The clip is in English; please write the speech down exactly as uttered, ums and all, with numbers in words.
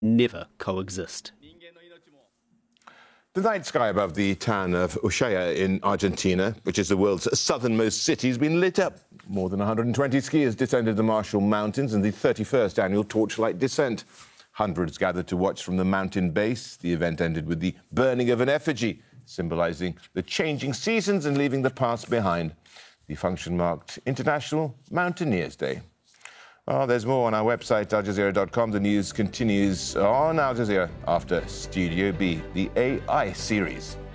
never coexist. The night sky above the town of Ushuaia in Argentina, which is the world's southernmost city, has been lit up. More than one hundred twenty skiers descended the Marshall Mountains in the thirty-first annual Torchlight Descent. Hundreds gathered to watch from the mountain base. The event ended with the burning of an effigy, symbolising the changing seasons and leaving the past behind. The function marked International Mountaineers Day. Oh, there's more on our website, al jazeera dot com. The news continues on Al Jazeera after Studio B, the A I series.